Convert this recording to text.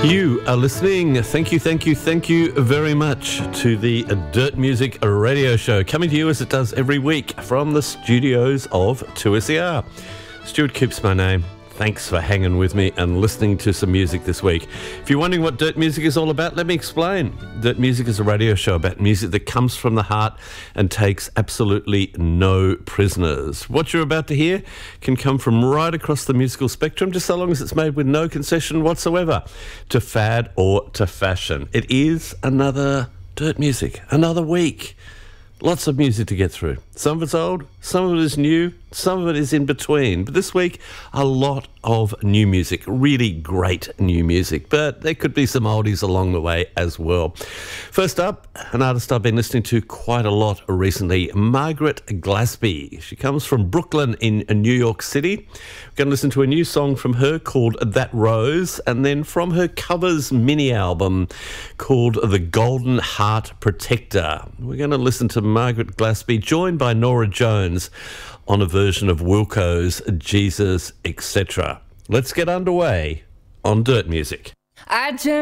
You are listening. Thank you very much to the Dirt Music Radio Show, coming to you as it does every week from the studios of 2SER. Stuart Coops my name. Thanks for hanging with me and listening to some music this week. If you're wondering what Dirt Music is all about, let me explain. Dirt Music is a radio show about music that comes from the heart and takes absolutely no prisoners. What you're about to hear can come from right across the musical spectrum, just so long as it's made with no concession whatsoever to fad or to fashion. It is another Dirt Music, another week. Lots of music to get through. Some of it's old, some of it is new, some of it is in between. But this week, a lot of new music, really great new music. But there could be some oldies along the way as well. First up, an artist I've been listening to quite a lot recently, Margaret Glasby. She comes from Brooklyn in New York City. We're going to listen to a new song from her called That Rose, and then from her covers mini album called The Golden Heart Protector. We're going to listen to Margaret Glasby, joined by Nora Jones, on a version of Wilco's Jesus, Etc. Let's get underway on Dirt Music.